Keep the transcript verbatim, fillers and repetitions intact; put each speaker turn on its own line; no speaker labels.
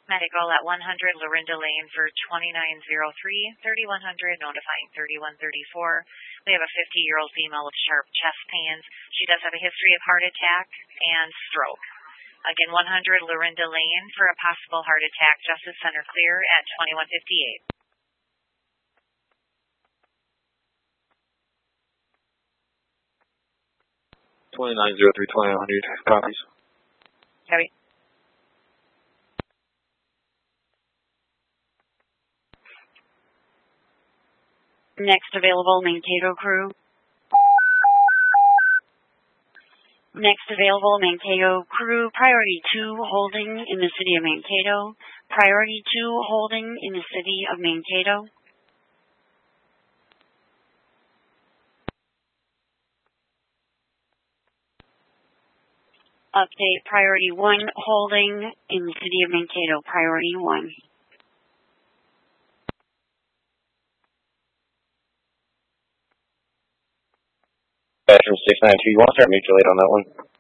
Medical at one hundred Lorinda Lane for twenty-nine oh three, thirty-one hundred, notifying thirty-one thirty-four. We have a fifty-year-old female with sharp chest pains. She does have a history of heart attack and stroke. Again, one hundred Lorinda Lane for a possible heart attack. Justice Center clear at twenty-one fifty-eight.
twenty-nine oh three, twenty-nine hundred, copies.
Copy. Next available, Mankato crew. Next available, Mankato crew, priority two holding in the city of Mankato. Priority two holding in the city of Mankato. Update, priority one holding in the city of Mankato. Priority one.
From six nine two, you want to start mutual aid on that one?